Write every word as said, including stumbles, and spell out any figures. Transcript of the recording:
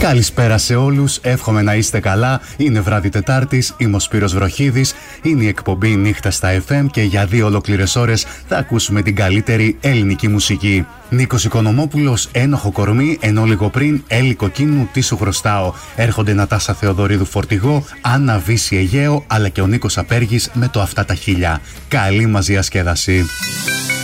Καλησπέρα σε όλους, εύχομαι να είστε καλά. Είναι βράδυ Τετάρτης, είμαι ο Σπύρος Βροχίδης. Είναι η εκπομπή Νύχτα στα εφ εμ και για δύο ολόκληρες ώρες θα ακούσουμε την καλύτερη ελληνική μουσική. Νίκος Οικονομόπουλος, Ένοχο κορμί, ενώ λίγο πριν Έλλη Κοκκίνου, τι σου χρωστάω. Έρχονται Νατάσα Θεοδωρίδου Φορτηγό, Άννα Βύση Αιγαίο, αλλά και ο Νίκος Απέργης με το Αυτά τα χίλια. Καλή μας διασκέδαση.